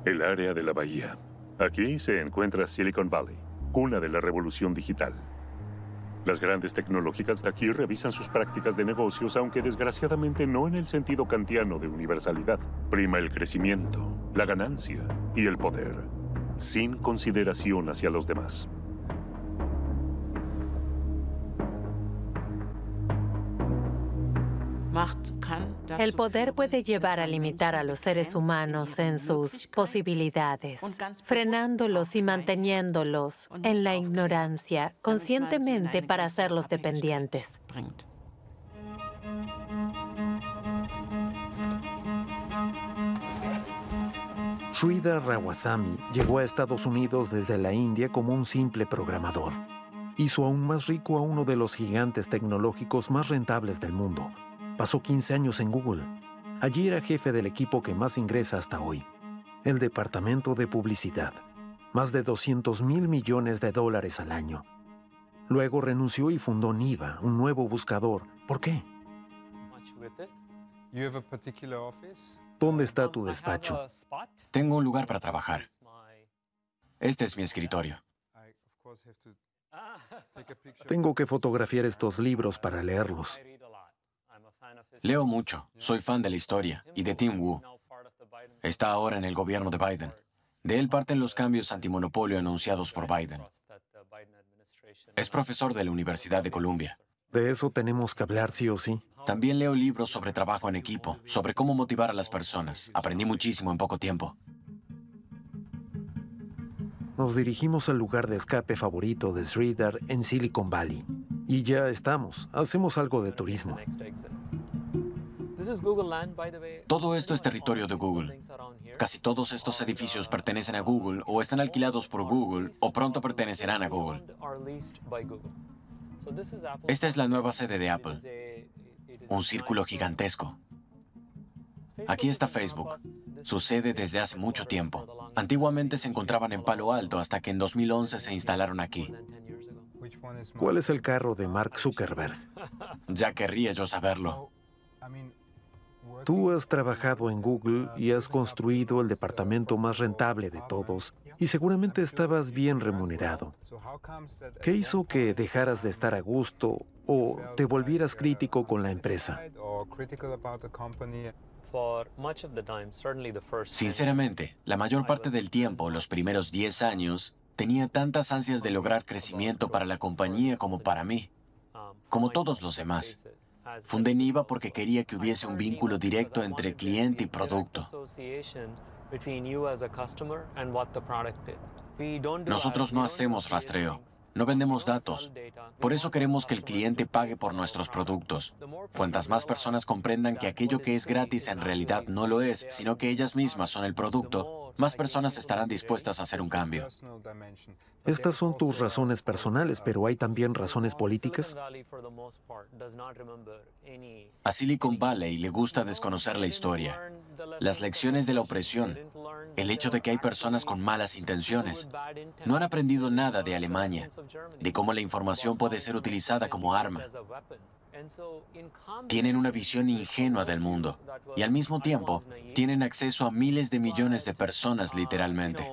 El área de la bahía. Aquí se encuentra Silicon Valley, cuna de la revolución digital. Las grandes tecnológicas de aquí revisan sus prácticas de negocios, aunque desgraciadamente no en el sentido kantiano de universalidad. Prima el crecimiento, la ganancia y el poder, sin consideración hacia los demás. El poder puede llevar a limitar a los seres humanos en sus posibilidades, frenándolos y manteniéndolos en la ignorancia conscientemente para hacerlos dependientes. Sridhar Ramaswamy llegó a Estados Unidos desde la India como un simple programador. Hizo aún más rico a uno de los gigantes tecnológicos más rentables del mundo. Pasó 15 años en Google. Allí era jefe del equipo que más ingresa hasta hoy, el departamento de publicidad. Más de $200 mil millones al año. Luego renunció y fundó Niva, un nuevo buscador. ¿Por qué? ¿Dónde está tu despacho? Tengo un lugar para trabajar. Este es mi escritorio. Tengo que fotografiar estos libros para leerlos. Leo mucho. Soy fan de la historia y de Tim Wu. Está ahora en el gobierno de Biden. De él parten los cambios antimonopolio anunciados por Biden. Es profesor de la Universidad de Columbia. De eso tenemos que hablar sí o sí. También leo libros sobre trabajo en equipo, sobre cómo motivar a las personas. Aprendí muchísimo en poco tiempo. Nos dirigimos al lugar de escape favorito de Sridhar en Silicon Valley. Y ya estamos. Hacemos algo de turismo. Todo esto es territorio de Google. Casi todos estos edificios pertenecen a Google o están alquilados por Google o pronto pertenecerán a Google. Esta es la nueva sede de Apple. Un círculo gigantesco. Aquí está Facebook, su sede desde hace mucho tiempo. Antiguamente se encontraban en Palo Alto hasta que en 2011 se instalaron aquí. ¿Cuál es el carro de Mark Zuckerberg? Ya querría yo saberlo. Tú has trabajado en Google y has construido el departamento más rentable de todos y seguramente estabas bien remunerado. ¿Qué hizo que dejaras de estar a gusto o te volvieras crítico con la empresa? Sinceramente, la mayor parte del tiempo, los primeros 10 años, tenía tantas ansias de lograr crecimiento para la compañía como para mí, como todos los demás. Fundé Niva porque quería que hubiese un vínculo directo entre cliente y producto. Nosotros no hacemos rastreo, no vendemos datos. Por eso queremos que el cliente pague por nuestros productos. Cuantas más personas comprendan que aquello que es gratis en realidad no lo es, sino que ellas mismas son el producto, más personas estarán dispuestas a hacer un cambio. Estas son tus razones personales, pero ¿hay también razones políticas? A Silicon Valley le gusta desconocer la historia, las lecciones de la opresión, el hecho de que hay personas con malas intenciones. No han aprendido nada de Alemania, de cómo la información puede ser utilizada como arma. Tienen una visión ingenua del mundo y al mismo tiempo tienen acceso a miles de millones de personas literalmente.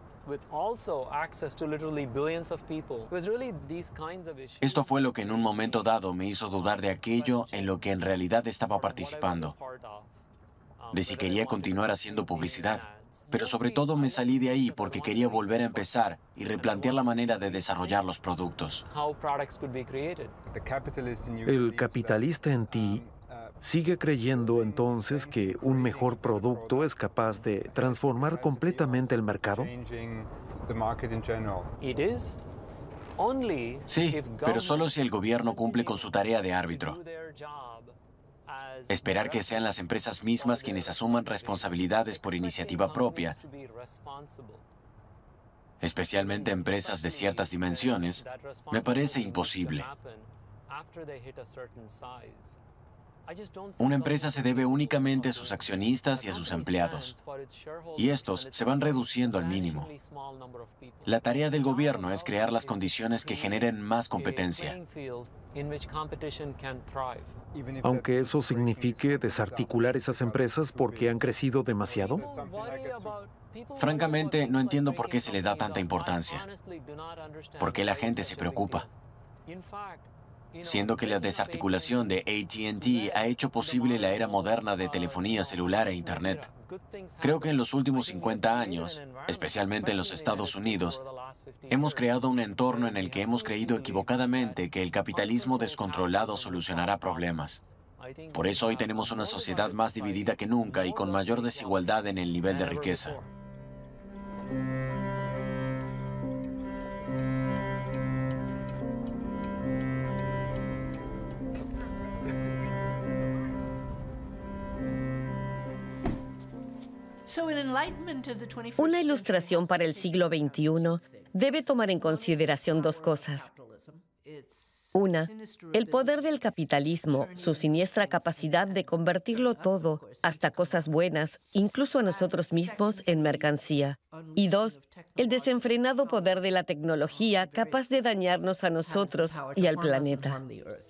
Esto fue lo que en un momento dado me hizo dudar de aquello en lo que en realidad estaba participando, de si quería continuar haciendo publicidad. Pero sobre todo me salí de ahí porque quería volver a empezar y replantear la manera de desarrollar los productos. El capitalista en ti sigue creyendo entonces que un mejor producto es capaz de transformar completamente el mercado. Sí, pero solo si el gobierno cumple con su tarea de árbitro. Esperar que sean las empresas mismas quienes asuman responsabilidades por iniciativa propia, especialmente empresas de ciertas dimensiones, me parece imposible. Una empresa se debe únicamente a sus accionistas y a sus empleados, y estos se van reduciendo al mínimo. La tarea del gobierno es crear las condiciones que generen más competencia. Aunque eso signifique desarticular esas empresas porque han crecido demasiado. Francamente, no entiendo por qué se le da tanta importancia. ¿Por qué la gente se preocupa? Siendo que la desarticulación de AT&T ha hecho posible la era moderna de telefonía celular e Internet. Creo que en los últimos 50 años, especialmente en los Estados Unidos, hemos creado un entorno en el que hemos creído equivocadamente que el capitalismo descontrolado solucionará problemas. Por eso hoy tenemos una sociedad más dividida que nunca y con mayor desigualdad en el nivel de riqueza. Una ilustración para el siglo XXI debe tomar en consideración dos cosas. Una, el poder del capitalismo, su siniestra capacidad de convertirlo todo, hasta cosas buenas, incluso a nosotros mismos, en mercancía. Y dos, el desenfrenado poder de la tecnología capaz de dañarnos a nosotros y al planeta.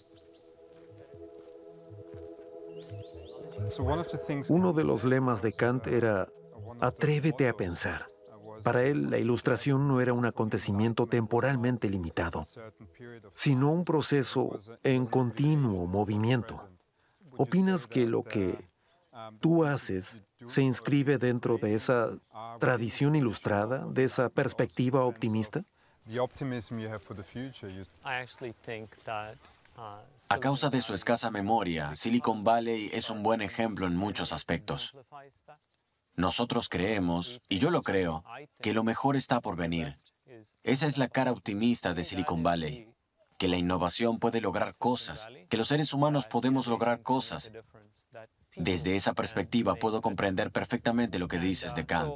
Uno de los lemas de Kant era «Atrévete a pensar». Para él, la ilustración no era un acontecimiento temporalmente limitado, sino un proceso en continuo movimiento. ¿Opinas que lo que tú haces se inscribe dentro de esa tradición ilustrada, de esa perspectiva optimista? A causa de su escasa memoria, Silicon Valley es un buen ejemplo en muchos aspectos. Nosotros creemos, y yo lo creo, que lo mejor está por venir. Esa es la cara optimista de Silicon Valley, que la innovación puede lograr cosas, que los seres humanos podemos lograr cosas. Desde esa perspectiva puedo comprender perfectamente lo que dices de Kant.